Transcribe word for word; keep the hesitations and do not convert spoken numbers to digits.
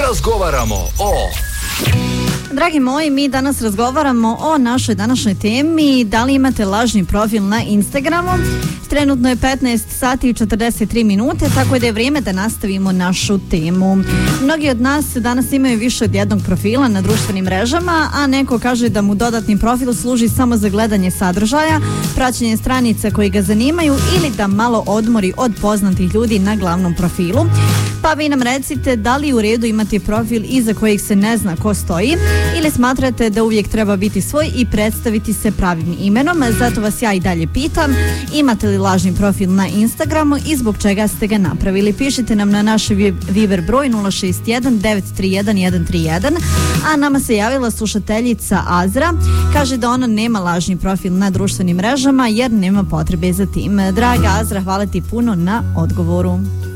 Razgovaramo o... Dragi moji, mi danas razgovaramo o našoj današnjoj temi. Da li imate lažni profil na Instagramu? Trenutno je petnaest sati i četrdeset tri minute, tako da je vrijeme da nastavimo našu temu. Mnogi od nas danas imaju više od jednog profila na društvenim mrežama, a neko kaže da mu dodatni profil služi samo za gledanje sadržaja, praćenje stranica koji ga zanimaju ili da malo odmori od poznatih ljudi na glavnom profilu. Pa vi nam recite da li u redu imate profil iza kojeg se ne zna ko stoji ili smatrate da uvijek treba biti svoj i predstaviti se pravim imenom. Zato vas ja i dalje pitam, imate li lažni profil na Instagramu i zbog čega ste ga napravili? Pišite nam na naš Viber broj nula šest jedan devet tri jedan jedan tri jedan, a nama se javila slušateljica Azra. Kaže da ona nema lažni profil na društvenim mrežama jer nema potrebe za tim. Draga Azra, hvala ti puno na odgovoru.